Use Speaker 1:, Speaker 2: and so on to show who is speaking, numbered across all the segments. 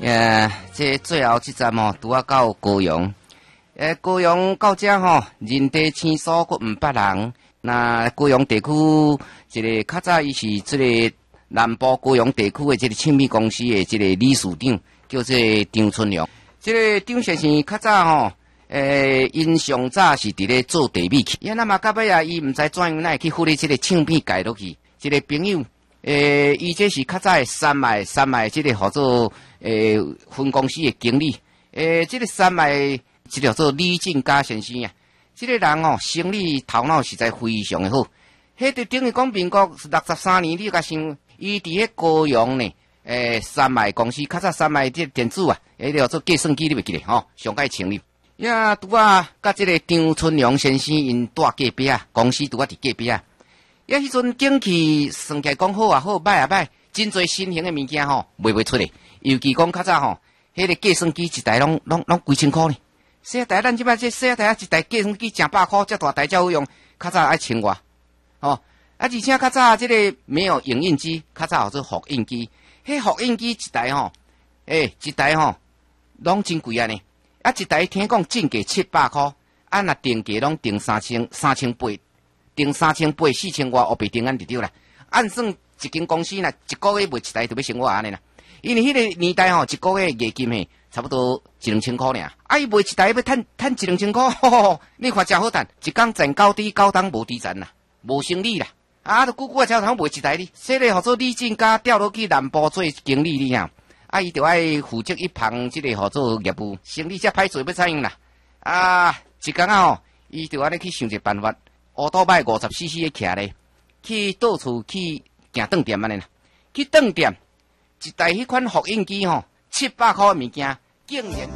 Speaker 1: 这最后这站吼，拄啊到高雄。高雄到这吼，人地青疏，阁毋捌人。那高雄地区一个较早，伊是这个南部高雄地区的这个庆米公司的这个理事长，叫做张春良。这个张先生较早吼，因上早是伫咧做地米去，那嘛到尾啊，伊毋知怎样会去负责这个庆米改落去。一个朋友，伊这是较早的山脉这个叫做分公司的经理，这个山脉这叫做李进家先生啊。这个人哦，生理头脑实在非常的好。迄就等于讲民国63年，你甲想，伊伫迄高雄呢，山脉公司，较早山脉这电子啊，叫做计算机，你袂记得吼？上届成立，呀，拄啊，甲这个张春良先生因住隔壁啊，公司拄啊伫隔壁啊。迄阵景气算起来讲好啊好，歹啊歹，真侪新型的物件吼，卖袂出来。尤其讲较早吼，迄个计算机一台拢几千块呢。小台咱即摆这小台一台计算机成100块，遮大台才好用。较早爱千外，哦，而且较早这个没有影印机，较早有做复印机。迄复印机一台吼，一台吼，拢真贵啊呢。啊，一台听讲进价700块，啊若定价拢定3800，定3800、4000外，后边定安就对啦。按算一间公司呐，一个月卖一台就要生活安尼啦。因为迄个年代吼，一个月月金嘿，差不多1-2千块尔。啊，伊卖一台要趁1-2千块，你看真好趁，一工赚9滴9当无滴赚啦，无生理啦。啊，都久久才通卖一台哩。说咧，叫做李进家调落去南部做经理哩呀。啊，伊就爱负责一旁这个叫做业务，生理才歹做要怎样啦？啊，一工啊吼，伊就安尼去想一个办法，乌多摆50cc 的徛咧，去到处去行饭店安尼啦，去饭店。一台迄款复印机吼，700块物件，竟然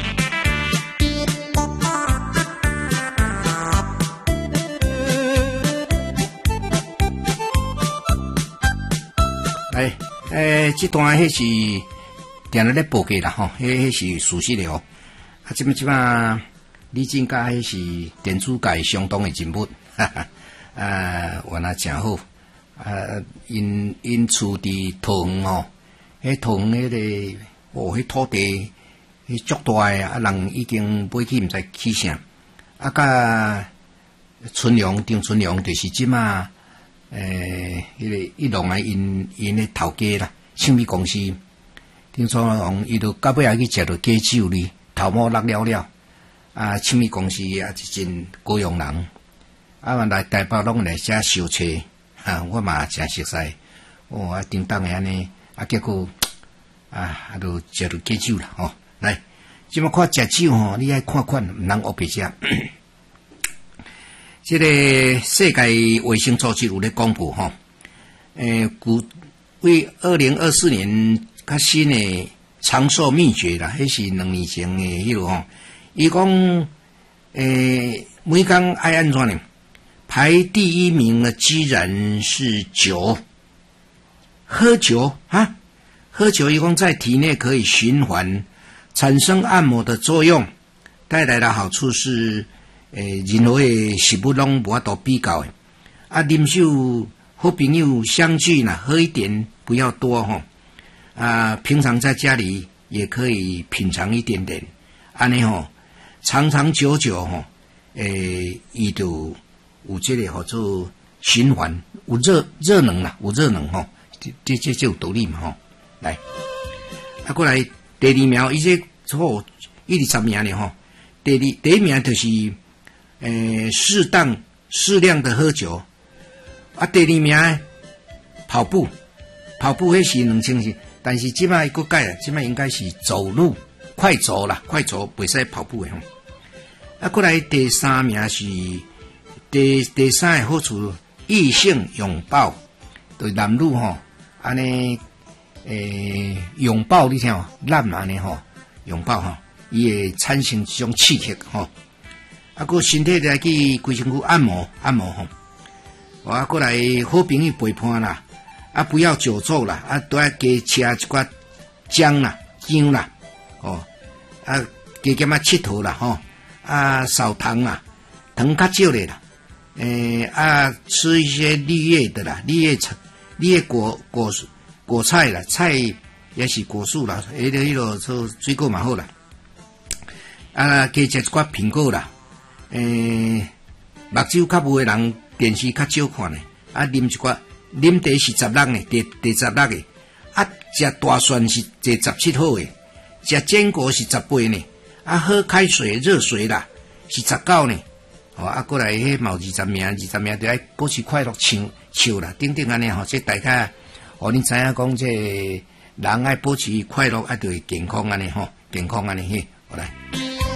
Speaker 1: 这段迄是定了咧报价啦吼，迄是事实的哦。啊，即摆李进家迄是电子界相当的人物，哈哈，原来真好。因厝伫桃园吼。迄桃园迄个迄土地迄足大诶，啊人已经买去毋知起啥，啊甲张春良就是即马迄个一龙啊因诶头家啦，庆米公司，张春良伊就到尾啊去食着假酒哩，头毛落了，啊庆米公司啊一真高雄人，啊来台北拢来遮收车，我嘛真熟悉，啊叮当诶安尼。啊，结果都食着假酒啦吼！来，即摆看食酒吼，你爱看看，毋通黑白食。这个世界卫生组织有咧公布吼，为2024年较新的长寿秘诀啦，迄是2年前的迄落吼。伊讲，每工爱安怎呢？排第一名的居然是酒。喝酒啊，喝酒一共在体内可以循环，产生按摩的作用，带来的好处是，任何的食物拢无法度比较的。啊，啉酒好朋友相聚呢，喝一点不要多吼。啊，平常在家里也可以品尝一点点，安尼吼，长长久久吼，伊就有这个叫做循环，有热能啦，有热能吼。这有道理嘛吼，来，过来第二名，伊这错1、2、3名呢吼，第一名就是适量的喝酒，啊，第二名跑步迄是2000，但是即摆佫改了，即摆应该是走路快走啦，快走袂使跑步的吼，啊，过来第三名是第三个好处，异性拥抱，对男女吼。安尼，拥抱你听哦，咱安尼吼，拥抱吼，伊会产生一种刺激吼。啊，个身体来去规身躯按摩吼。啊，过来好朋友陪伴啦，啊，不要久坐啦，啊，都要加吃一寡姜啦、哦，啊，加减佚佗啦吼，啊，少糖啦，糖较少的啦，吃一些绿叶的啦，绿叶果菜啦，菜
Speaker 2: 也是果树啦，迄落做水果嘛好啦。啊，加食一寡苹果啦。目睭较无诶人，电视较少看呢。啊，啉茶是16呢，第16个。啊，食大蒜是第17号诶，食坚果是18呢。啊，喝开水、热水啦是19呢。哦，啊，过来迄毛20名就爱保持快乐笑啦，等等安尼吼，这大家哦，你知影讲这人爱保持快乐，啊，就会健康安尼吼，健康安尼嘿，好来。